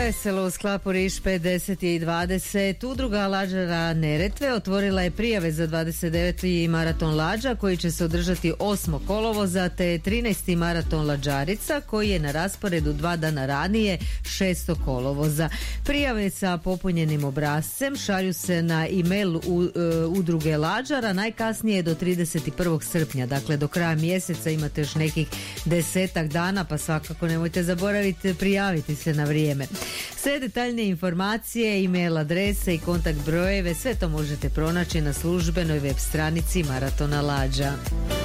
Veselo u sklapu Riš 50 i 20. Udruga lađara Neretve otvorila je prijave za 29. maraton lađa koji će se održati 8. kolovoza te 13. maraton lađarica koji je na rasporedu 2 dana ranije 6. kolovoza. Prijave sa popunjenim obrascem šalju se na e-mail udruge lađara najkasnije do 31. srpnja. Dakle, do kraja mjeseca imate još nekih 10 dana, pa svakako nemojte zaboraviti prijaviti se na vrijeme. Sve detaljne informacije, e-mail adrese i kontakt brojeve, sve to možete pronaći na službenoj web stranici Maratona lađa.